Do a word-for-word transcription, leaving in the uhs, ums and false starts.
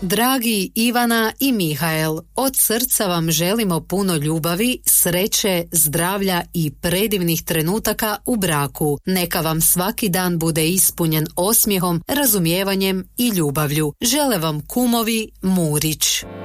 Dragi Ivana i Mihael, od srca vam želimo puno ljubavi, sreće, zdravlja i predivnih trenutaka u braku. Neka vam svaki dan bude ispunjen osmijehom, razumijevanjem i ljubavlju. Žele vam kumovi Murić.